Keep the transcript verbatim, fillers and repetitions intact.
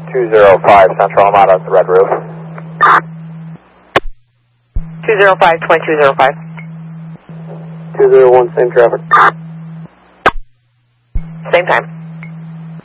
two zero five Central, I'm out on the red roof. two zero five, twenty-two zero five. two zero one, same traffic. Same time.